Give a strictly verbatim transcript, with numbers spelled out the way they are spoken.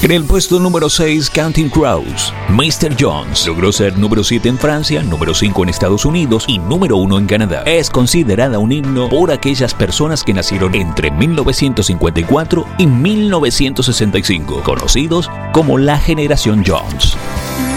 En el puesto número seis, Counting Crows, mister Jones. Logró ser número siete en Francia, número cinco en Estados Unidos y número uno en Canadá. Es considerada un himno por aquellas personas que nacieron entre mil novecientos cincuenta y cuatro y mil novecientos sesenta y cinco, conocidos como la Generación Jones.